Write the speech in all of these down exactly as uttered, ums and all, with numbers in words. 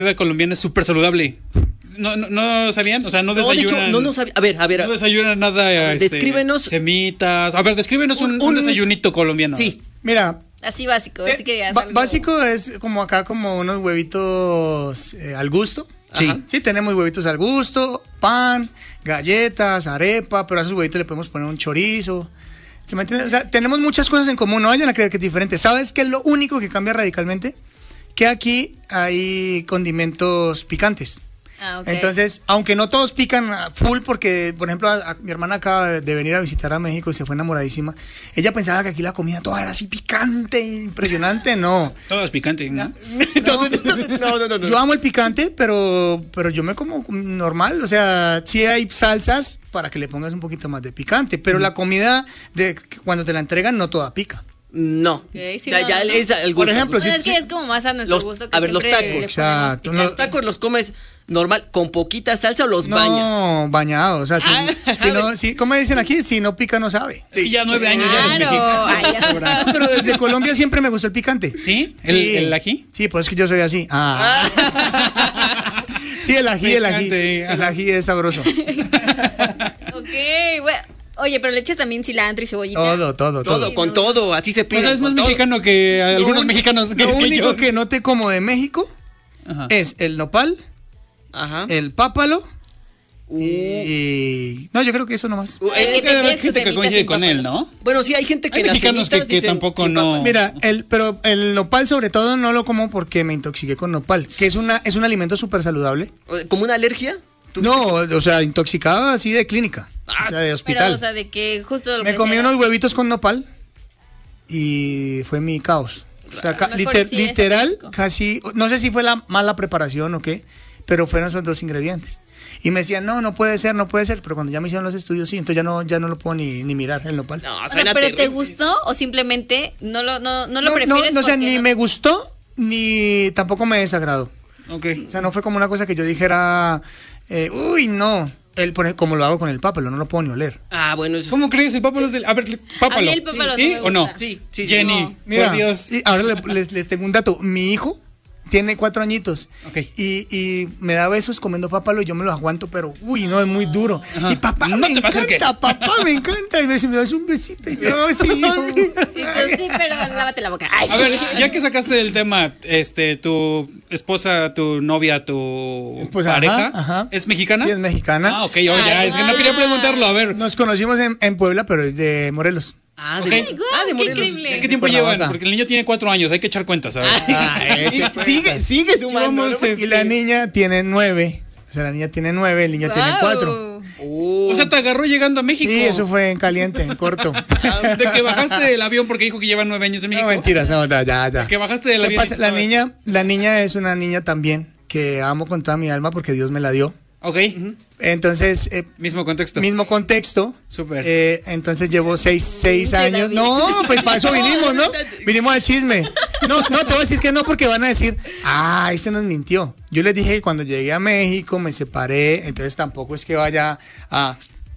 comida colombiana es súper saludable. No, no, ¿No sabían? O sea, no desayunan. No, de hecho, no, no sabía. A ver, a ver. No desayunan nada. Ver, este, descríbenos. Semitas. A ver, descríbenos un, un, un desayunito colombiano. Sí. Mira. Así básico. Eh, así que ba- básico es como acá, como unos huevitos eh, al gusto. Sí. Ajá. Sí, tenemos huevitos al gusto, pan, galletas, arepa, pero a esos huevitos le podemos poner un chorizo. ¿Se me entiende? O sea, tenemos muchas cosas en común, no vayan a creer que es diferente. ¿Sabes qué es lo único que cambia radicalmente? Que aquí hay condimentos picantes. Ah, ok. Entonces, aunque no todos pican full, porque, por ejemplo, a, a, mi hermana acaba de, de venir a visitar a México y se fue enamoradísima. Ella pensaba que aquí la comida toda era así picante, impresionante. No. Todo es picante, ¿no? No, no, no, no, no. Yo amo el picante, pero, pero yo me como normal. O sea, sí hay salsas para que le pongas un poquito más de picante, pero mm. la comida, de cuando te la entregan, no toda pica. No. Okay, sí, ya, no, ya no. es el gusto. Por ejemplo, Bueno, si, es que es como más a nuestro los, gusto. Que a ver, los tacos. Exacto. Los tacos los comes normal, con poquita salsa o los no, bañas. No, bañado. O sea, si, Ah, si no, si, ¿cómo dicen aquí? Si no pica, no sabe. Sí, ya nueve años Claro. ya Ay, ya. Pero desde Colombia siempre me gustó el picante. ¿Sí? ¿El, Sí. el ají? Sí, pues es que yo soy así. Ah. Sí, el ají, el ají. Picante, ajá. El ají es sabroso. Ok, bueno. Oye, pero le echas también cilantro y cebollita. Todo, todo, todo. Todo, con todo, así se pide. O sea, es más mexicano que algunos Lo mexicanos que, Lo que único yo. que no te como de México Ajá. es el nopal, Ajá. el pápalo Uh, y... No, yo creo que eso nomás. uh, Ay, eh, que te Hay quedes gente que semitas coincide sin con papas. él, ¿no? bueno, sí, hay gente que Hay en las mexicanos que, semitas que dicen tampoco sin no. papas. Mira, el, pero el nopal sobre todo no lo como porque me intoxiqué con nopal, que es una es un alimento súper saludable. ¿Como una alergia? ¿Tú- No, o sea, intoxicado así de clínica, Ah, o sea, de Pero, hospital. o sea, de que justo lo Me que comí sea- unos huevitos con nopal y fue mi caos. O sea, ca- A lo mejor liter- sí es literal, rico. casi, no sé si fue la mala preparación o qué, pero fueron esos dos ingredientes. Y me decían, no, no puede ser, no puede ser, pero cuando ya me hicieron los estudios, sí, entonces ya no, ya no lo puedo ni, ni mirar el nopal. No, Bueno, suena pero ¿te terrible. gustó o simplemente no lo, no, no lo no, prefieres? no, o sea, porque ni no- me gustó, ni tampoco me desagradó. Ok. O sea, no fue como una cosa que yo dijera, eh, uy, no, el, por ejemplo, como lo hago con el pápalo, no lo puedo ni oler. Ah, bueno, eso. ¿Cómo crees? El pápalo es del. A ver, pápalo. A mí el pápalo ¿Sí, no me o no? gusta. Sí, sí, sí. Jenny, No. Mira, por Dios. y ahora le- les, les tengo un dato. Mi hijo tiene cuatro añitos. Ok. Y, y me da besos comiendo pápalo y yo me los aguanto, pero uy, no, es muy duro. Ajá. Y papá, No me te me acerques. encanta, papá, me encanta. Y me dice, me das un besito. Y yo, sí. yo. Y tú, sí, pero lávate la boca. Ay, A sí. ver, ya que sacaste del tema, este, tu esposa, tu novia, tu Pues, pareja, ajá, ajá. ¿es mexicana? Sí, es mexicana. Ah, ok, oh, ya, es que no quería preguntarlo, a ver. Nos conocimos en, en Puebla, pero es de Morelos. Ah, Ok. de, Ay, guau, ah, de qué Morelos. increíble. ¿Qué tiempo Cuernavaca. llevan? Porque el niño tiene cuatro años, hay que echar cuentas, ¿sabes? Ah, eche Sigue, cuentas. sigue sumando. Vamos, ¿no? este- Y la niña tiene nueve. O sea, la niña tiene nueve, el niño tiene Guau. cuatro. Uh, O sea, te agarró llegando a México. Sí, eso fue en caliente, en corto. De que bajaste del avión porque dijo que lleva nueve años en México. No, mentiras, no, ya, ya. ya. Que bajaste del ¿Qué avión. pasa? La niña, la niña es una niña también que amo con toda mi alma porque Dios me la dio. Ok, Entonces, eh, mismo contexto. mismo contexto. Súper. Eh, entonces llevo seis, seis Qué años. David. No, pues para eso vinimos, ¿no? Vinimos al chisme. No, no, te voy a decir que no porque van a decir, ah, este nos mintió. Yo les dije que cuando llegué a México me separé, entonces tampoco es que vaya a...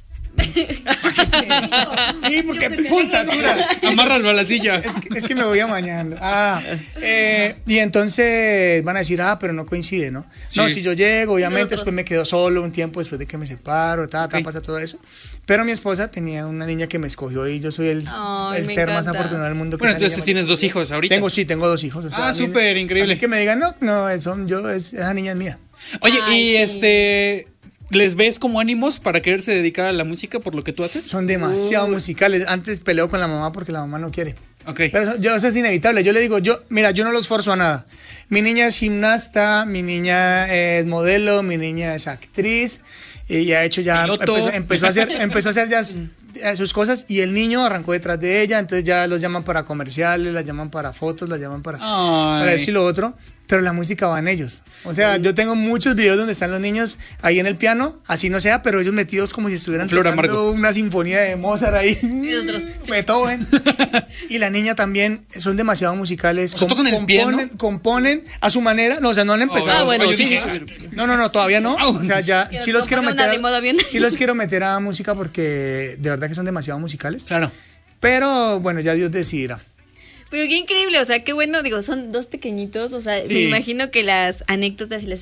Sí, porque pum, satura. Amárralo a la silla. Es que, es que me voy a mañana. Ah, eh, y entonces van a decir, ah, pero no coincide, ¿no? No, Sí. si yo llego, obviamente, Nosotros. después me quedo solo un tiempo después de que me separo, ta, ta, Ok. pasa todo eso. Pero mi esposa tenía una niña que me escogió y yo soy el, Ay, el me ser más encanta. afortunado del mundo. Que Bueno, esa niña entonces me- tienes dos hijos ahorita. Tengo, sí, tengo dos hijos. O sea, Ah, a mí- súper, increíble. a mí que me digan, no, no, son yo, es, esa niña es mía. Oye, Ay, y sí. este, ¿les ves como ánimos para quererse dedicar a la música por lo que tú haces? Son demasiado musicales. Antes peleo con la mamá porque la mamá no quiere. Ok. Pero eso, yo, eso es inevitable. Yo le digo, yo, mira, yo no los forzo a nada. Mi niña es gimnasta, mi niña es modelo, mi niña es actriz y ha hecho ya, Piloto. empezó, empezó a hacer, empezó a hacer ya s- eh, sus cosas y el niño arrancó detrás de ella, entonces ya los llaman para comerciales, las llaman para fotos, las llaman para, Ay. para eso y lo otro. Pero la música va en ellos. O sea, yo tengo muchos videos donde están los niños ahí en el piano, así no sea, pero ellos metidos como si estuvieran Flor tocando Amargo. una sinfonía de Mozart ahí. nosotros. Beethoven. Y la niña también son demasiado musicales. O sea, ¿tocan el componen, piano? componen a su manera. No, o sea, no han empezado. Ah, bueno, Oye, sí. dije, No, no, no, todavía no. O sea, ya Que sí nos los quiero componga una meter. de modo avión. Sí los quiero meter a música porque de verdad que son demasiado musicales. Claro. Pero bueno, ya Dios decidirá. Pero qué increíble, o sea, qué bueno, digo, son dos pequeñitos, o sea, Sí. me imagino que las anécdotas y las